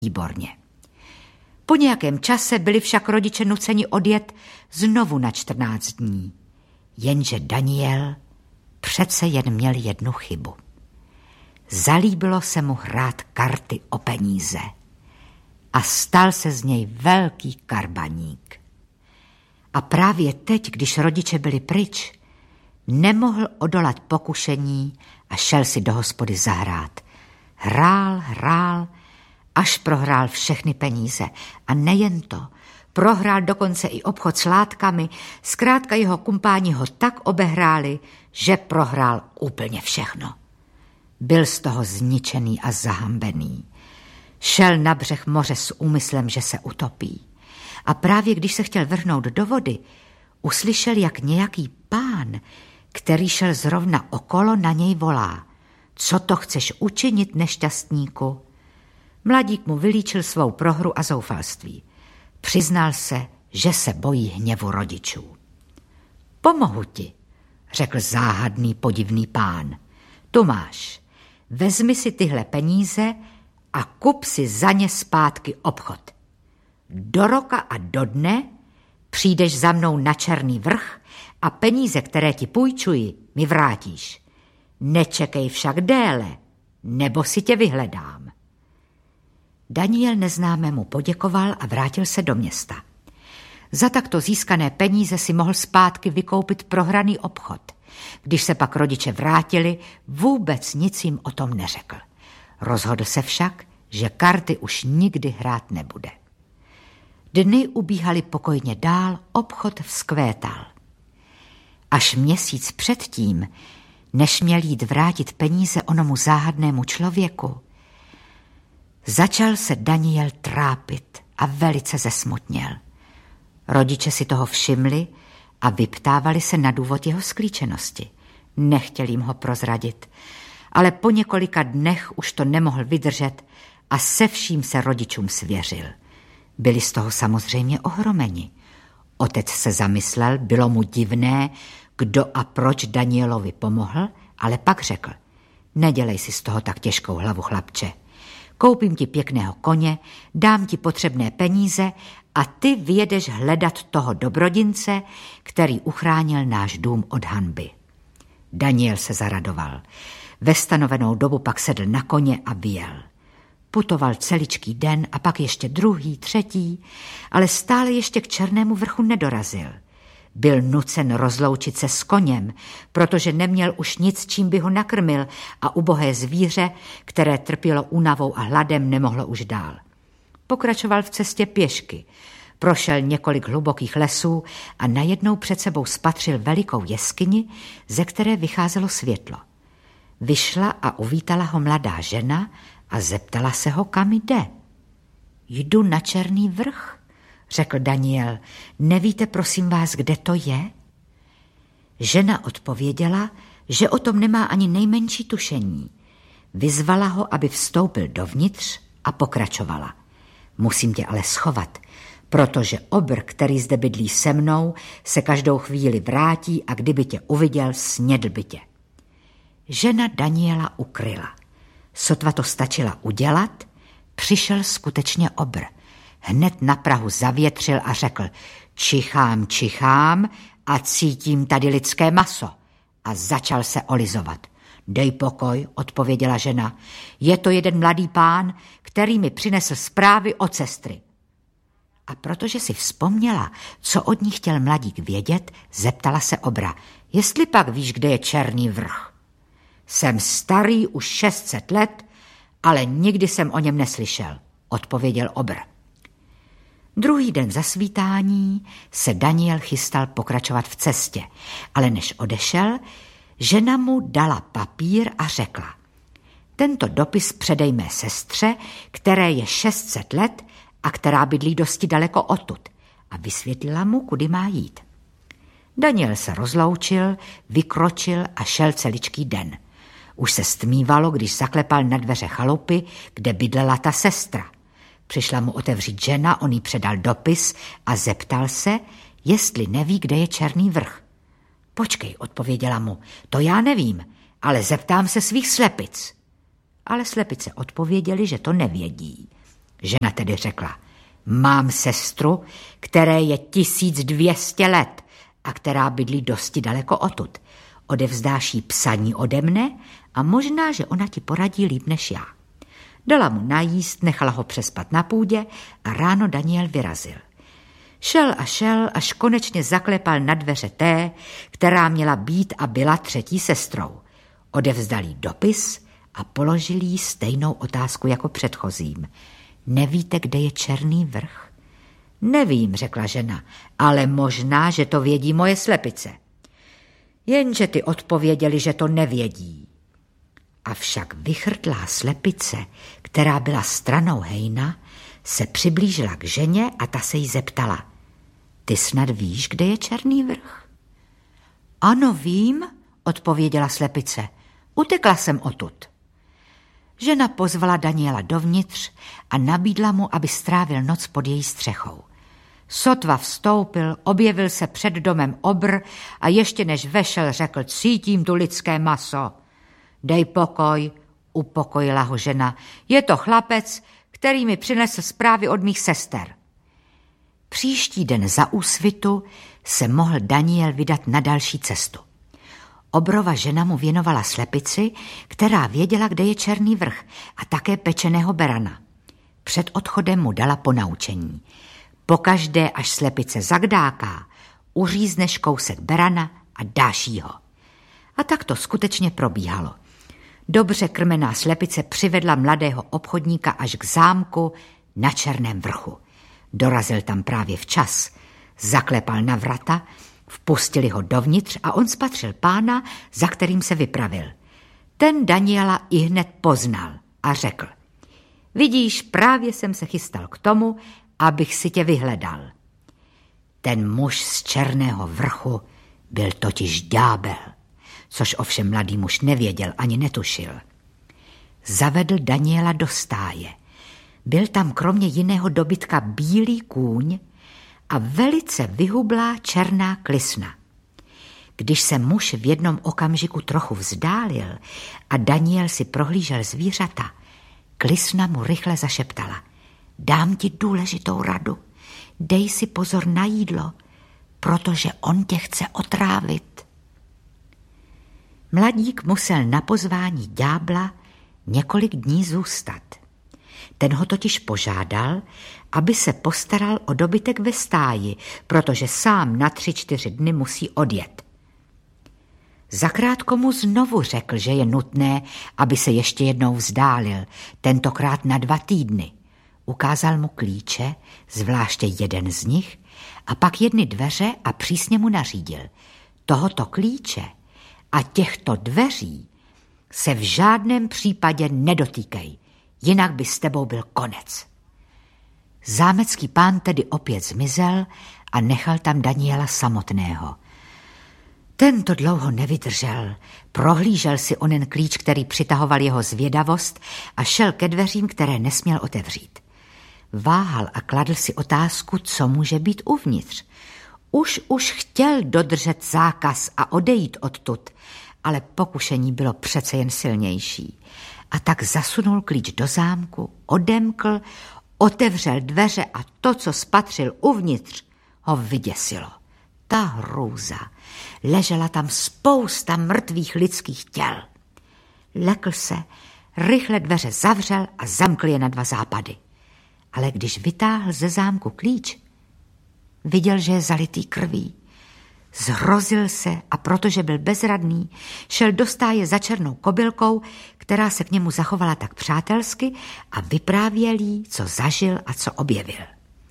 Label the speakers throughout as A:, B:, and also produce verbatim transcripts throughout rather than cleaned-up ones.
A: Výborně. Po nějakém čase byli však rodiče nuceni odjet znovu na čtrnáct dní. Jenže Daniel přece jen měl jednu chybu. Zalíbilo se mu hrát karty o peníze a stal se z něj velký karbaník. A právě teď, když rodiče byli pryč, nemohl odolat pokušení a šel si do hospody zahrát. Hrál, hrál, až prohrál všechny peníze. A nejen to, prohrál dokonce i obchod s látkami, zkrátka jeho kumpáni ho tak obehráli, že prohrál úplně všechno. Byl z toho zničený a zahambený. Šel na břeh moře s úmyslem, že se utopí. A právě když se chtěl vrhnout do vody, uslyšel, jak nějaký pán, který šel zrovna okolo, na něj volá. Co to chceš učinit, nešťastníku? Mladík mu vylíčil svou prohru a zoufalství. Přiznal se, že se bojí hněvu rodičů. Pomohu ti, řekl záhadný podivný pán. Tu máš, vezmi si tyhle peníze a kup si za ně zpátky obchod. Do roka a do dne přijdeš za mnou na Černý vrch a peníze, které ti půjčuji, mi vrátíš. Nečekej však déle, nebo si tě vyhledám. Daniel neznámému poděkoval a vrátil se do města. Za takto získané peníze si mohl zpátky vykoupit prohraný obchod. Když se pak rodiče vrátili, vůbec nic jim o tom neřekl. Rozhodl se však, že karty už nikdy hrát nebude. Dny ubíhaly pokojně dál, obchod vzkvétal. Až měsíc předtím, než měl jít vrátit peníze onomu záhadnému člověku, začal se Daniel trápit a velice zesmutněl. Rodiče si toho všimli a vyptávali se na důvod jeho sklíčenosti. Nechtěli jim ho prozradit, ale po několika dnech už to nemohl vydržet a se vším se rodičům svěřil. Byli z toho samozřejmě ohromeni. Otec se zamyslel, bylo mu divné, kdo a proč Danielovi pomohl, ale pak řekl, nedělej si z toho tak těžkou hlavu, chlapče. Koupím ti pěkného koně, dám ti potřebné peníze a ty vyjedeš hledat toho dobrodince, který uchránil náš dům od hanby. Daniel se zaradoval. Ve stanovenou dobu pak sedl na koně a vyjel. Putoval celičký den a pak ještě druhý, třetí, ale stále ještě k Černému vrchu nedorazil. Byl nucen rozloučit se s koněm, protože neměl už nic, čím by ho nakrmil a ubohé zvíře, které trpělo únavou a hladem, nemohlo už dál. Pokračoval v cestě pěšky, prošel několik hlubokých lesů a najednou před sebou spatřil velikou jeskyni, ze které vycházelo světlo. Vyšla a uvítala ho mladá žena a zeptala se ho, kam jde. Jdu na Černý vrch, řekl Daniel. Nevíte, prosím vás, kde to je? Žena odpověděla, že o tom nemá ani nejmenší tušení. Vyzvala ho, aby vstoupil dovnitř a pokračovala. Musím tě ale schovat, protože obr, který zde bydlí se mnou, se každou chvíli vrátí a kdyby tě uviděl, snědl by tě. Žena Daniela ukryla. Sotva to stačila udělat, přišel skutečně obr. Hned na prahu zavětřil a řekl, čichám, čichám a cítím tady lidské maso. A začal se olizovat. Dej pokoj, odpověděla žena. Je to jeden mladý pán, který mi přinesl zprávy od sestry. A protože si vzpomněla, co od ní chtěl mladík vědět, zeptala se obra, jestli pak víš, kde je Černý vrch. Jsem starý už šest set let, ale nikdy jsem o něm neslyšel, odpověděl obr. Druhý den zasvítání se Daniel chystal pokračovat v cestě, ale než odešel, žena mu dala papír a řekla, tento dopis předej mé sestře, které je šest set let a která bydlí dosti daleko odtud, a vysvětlila mu, kudy má jít. Daniel se rozloučil, vykročil a šel celičký den. Už se stmívalo, když zaklepal na dveře chalupy, kde bydlela ta sestra. Přišla mu otevřít žena, on jí předal dopis a zeptal se, jestli neví, kde je Černý vrch. Počkej, odpověděla mu, to já nevím, ale zeptám se svých slepic. Ale slepice odpověděli, že to nevědí. Žena tedy řekla: mám sestru, které je tisíc dvě stě let a která bydlí dosti daleko odtud. Odevzdáš jí psaní ode mne a možná, že ona ti poradí líp než já. Dala mu najíst, nechala ho přespat na půdě a ráno Daniel vyrazil. Šel a šel, až konečně zaklepal na dveře té, která měla být a byla třetí sestrou. Odevzdal jí dopis a položil jí stejnou otázku jako předchozím. Nevíte, kde je Černý vrch? Nevím, řekla žena, ale možná, že to vědí moje slepice. Jenže ty odpověděli, že to nevědí. Avšak vychrtlá slepice, která byla stranou hejna, se přiblížila k ženě a ta se jí zeptala: ty snad víš, kde je Černý vrch? Ano, vím, odpověděla slepice. Utekla jsem odtud. Žena pozvala Daniela dovnitř a nabídla mu, aby strávil noc pod její střechou. Sotva vstoupil, objevil se před domem obr a ještě než vešel, řekl: cítím tu lidské maso. Dej pokoj, upokojila ho žena. Je to chlapec, který mi přinesl zprávy od mých sester. Příští den za úsvitu se mohl Daniel vydat na další cestu. Obrova žena mu věnovala slepici, která věděla, kde je Černý vrch, a také pečeného berana. Před odchodem mu dala ponaučení: pokaždé, až slepice zagdáká, uřízneš kousek berana a dáš jí ho. A tak to skutečně probíhalo. Dobře krmená slepice přivedla mladého obchodníka až k zámku na Černém vrchu. Dorazil tam právě včas, zaklepal na vrata, vpustili ho dovnitř a on spatřil pána, za kterým se vypravil. Ten Daniela ihned poznal a řekl: vidíš, právě jsem se chystal k tomu, abych si tě vyhledal. Ten muž z Černého vrchu byl totiž ďábel, což ovšem mladý muž nevěděl ani netušil. Zavedl Daniela do stáje. Byl tam kromě jiného dobytka bílý kůň a velice vyhublá černá klisna. Když se muž v jednom okamžiku trochu vzdálil a Daniel si prohlížel zvířata, klisna mu rychle zašeptala: dám ti důležitou radu, dej si pozor na jídlo, protože on tě chce otrávit. Mladík musel na pozvání ďábla několik dní zůstat. Ten ho totiž požádal, aby se postaral o dobytek ve stáji, protože sám na tři, čtyři dny musí odjet. Zakrátko mu znovu řekl, že je nutné, aby se ještě jednou vzdálil, tentokrát na dva týdny. Ukázal mu klíče, zvláště jeden z nich, a pak jedny dveře a přísně mu nařídil: tohoto klíče a těchto dveří se v žádném případě nedotýkej, jinak by s tebou byl konec. Zámecký pán tedy opět zmizel a nechal tam Daniela samotného. Ten to dlouho nevydržel, prohlížel si onen klíč, který přitahoval jeho zvědavost, a šel ke dveřím, které nesměl otevřít. Váhal a kladl si otázku, co může být uvnitř. Už už chtěl dodržet zákaz a odejít odtud, ale pokušení bylo přece jen silnější. A tak zasunul klíč do zámku, odemkl, otevřel dveře a to, co spatřil uvnitř, ho vyděsilo. Ta hrůza. Ležela tam spousta mrtvých lidských těl. Lekl se, rychle dveře zavřel a zamkl je na dva západy. Ale když vytáhl ze zámku klíč, viděl, že je zalitý krví. Zhrozil se a protože byl bezradný, šel do stáje za černou kobylkou, která se k němu zachovala tak přátelsky, a vyprávěl jí, co zažil a co objevil.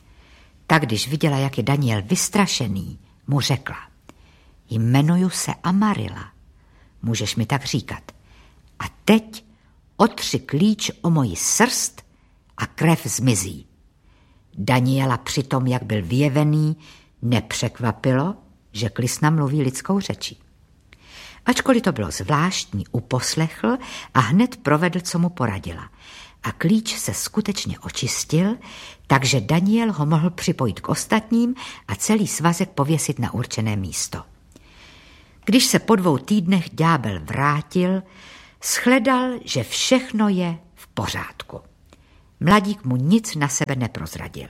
A: Tak když viděla, jak je Daniel vystrašený, mu řekla: jmenuju se Amarila, můžeš mi tak říkat. A teď otři klíč o moji srst a krev zmizí. Daniela přitom, jak byl vyjevený, nepřekvapilo, že klisna mluví lidskou řečí. Ačkoliv to bylo zvláštní, uposlechl a hned provedl, co mu poradila. A klíč se skutečně očistil, takže Daniel ho mohl připojit k ostatním a celý svazek pověsit na určené místo. Když se po dvou týdnech ďábel vrátil, shledal, že všechno je v pořádku. Mladík mu nic na sebe neprozradil.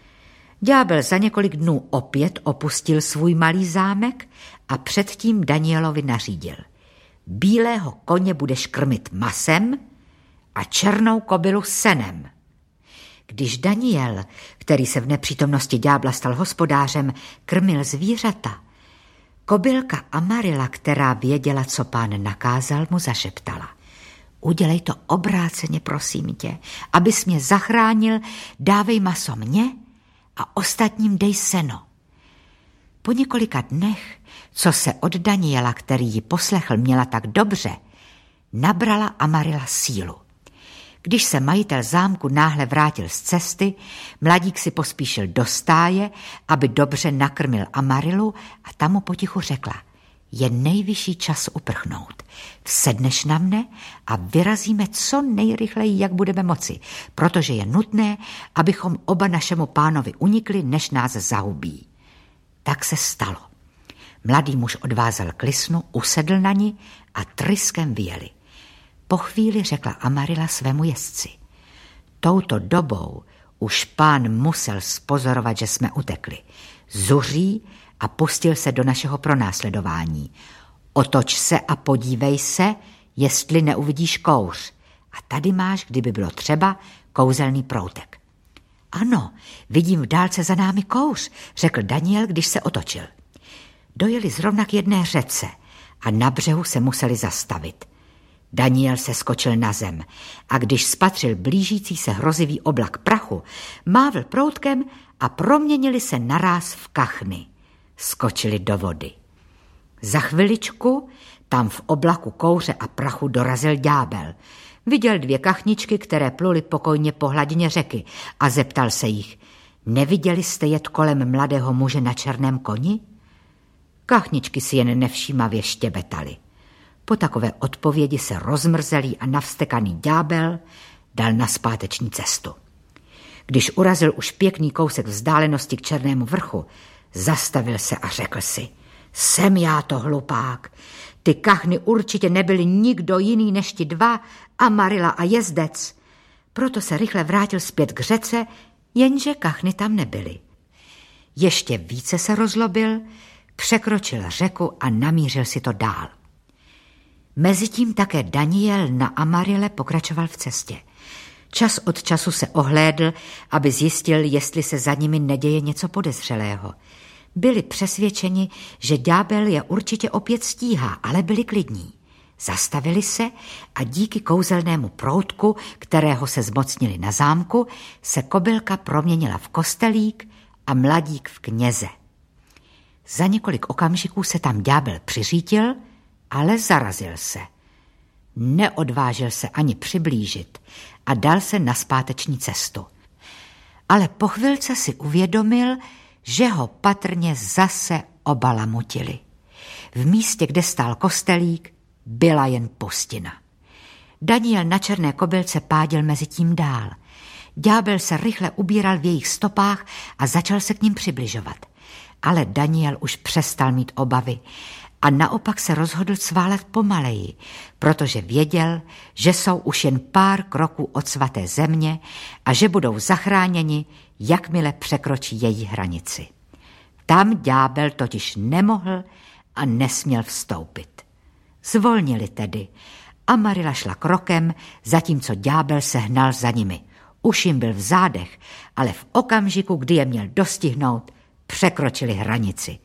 A: Ďábel za několik dnů opět opustil svůj malý zámek a předtím Danielovi nařídil: bílého koně budeš krmit masem a černou kobylu senem. Když Daniel, který se v nepřítomnosti ďábla stal hospodářem, krmil zvířata, kobylka Amarila, která věděla, co pán nakázal, mu zašeptala: udělej to obráceně, prosím tě, abys mě zachránil, dávej maso mně a ostatním dej seno. Po několika dnech, co se od Daniela, který ji poslechl, měla tak dobře, nabrala Amarila sílu. Když se majitel zámku náhle vrátil z cesty, mladík si pospíšil do stáje, aby dobře nakrmil Amarilu, a ta mu potichu řekla: je nejvyšší čas uprchnout. Vsedneš na mne a vyrazíme co nejrychleji, jak budeme moci, protože je nutné, abychom oba našemu pánovi unikli, než nás zahubí. Tak se stalo. Mladý muž odvázal klisnu, usedl na ní a tryskem vyjeli. Po chvíli řekla Amarila svému jezdci: touto dobou už pán musel spozorovat, že jsme utekli. Zuří a pustil se do našeho pronásledování. Otoč se a podívej se, jestli neuvidíš kouř. A tady máš, kdyby bylo třeba, kouzelný proutek. Ano, vidím v dálce za námi kouř, řekl Daniel, když se otočil. Dojeli zrovna k jedné řece a na břehu se museli zastavit. Daniel se skočil na zem a když spatřil blížící se hrozivý oblak prachu, mávl proutkem a proměnili se naráz v kachny. Skočili do vody. Za chviličku tam v oblaku kouře a prachu dorazil ďábel. Viděl dvě kachničky, které pluly pokojně po hladině řeky, a zeptal se jich: neviděli jste jet kolem mladého muže na černém koni? Kachničky si jen nevšímavě štěbetaly. Po takové odpovědi se rozmrzelý a navstekaný ďábel dal na zpáteční cestu. Když urazil už pěkný kousek vzdálenosti k černému vrchu, zastavil se a řekl si: jsem já to hlupák. Ty kachny určitě nebyly nikdo jiný než ti dva, Amarila a jezdec. Proto se rychle vrátil zpět k řece, jenže kachny tam nebyly. Ještě více se rozlobil, překročil řeku a namířil si to dál. Mezitím také Daniel na Amarile pokračoval v cestě. Čas od času se ohlédl, aby zjistil, jestli se za nimi neděje něco podezřelého. Byli přesvědčeni, že ďábel je určitě opět stíhá, ale byli klidní. Zastavili se a díky kouzelnému proutku, kterého se zmocnili na zámku, se kobylka proměnila v kostelík a mladík v kněze. Za několik okamžiků se tam ďábel přiřítil, ale zarazil se. Neodvážil se ani přiblížit a dal se na zpáteční cestu. Ale po chvilce si uvědomil, že ho patrně zase obalamutili. V místě, kde stál kostelík, byla jen pustina. Daniel na černé kobylce pádil mezi tím dál. Ďábel se rychle ubíral v jejich stopách a začal se k ním přibližovat. Ale Daniel už přestal mít obavy a naopak se rozhodl cválet pomaleji, protože věděl, že jsou už jen pár kroků od svaté země a že budou zachráněni, jakmile překročí její hranici. Tam ďábel totiž nemohl a nesměl vstoupit. Zvolnili tedy. Amarila šla krokem, zatímco ďábel se hnal za nimi. Už jim byl v zádech, ale v okamžiku, kdy je měl dostihnout, překročili hranici.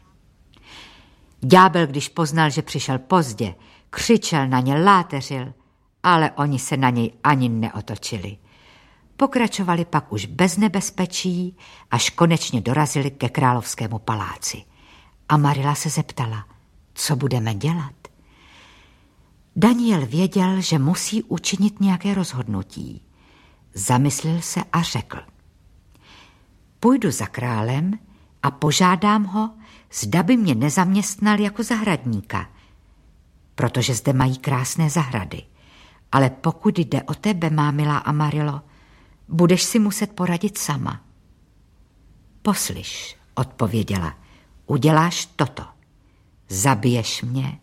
A: Ďábel, když poznal, že přišel pozdě, křičel na ně, láteřil, ale oni se na něj ani neotočili. Pokračovali pak už bez nebezpečí, až konečně dorazili ke královskému paláci. Amarila se zeptala, co budeme dělat. Daniel věděl, že musí učinit nějaké rozhodnutí. Zamyslel se a řekl: půjdu za králem a požádám ho, zda by mě nezaměstnal jako zahradníka, protože zde mají krásné zahrady. Ale pokud jde o tebe, má milá Amarilo, budeš si muset poradit sama. Poslyš, odpověděla, uděláš toto. Zabiješ mě,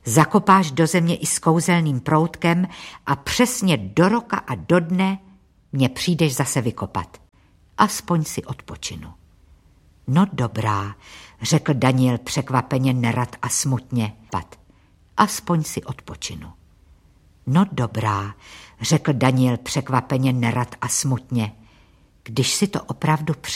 A: zakopáš do země i s kouzelným proutkem a přesně do roka a do dne mě přijdeš zase vykopat. Aspoň si odpočinu. No dobrá, řekl Daniel překvapeně nerad a smutně. Pat. Aspoň si odpočinu. No dobrá, řekl Daniel překvapeně nerad a smutně. Když si to opravdu přeje.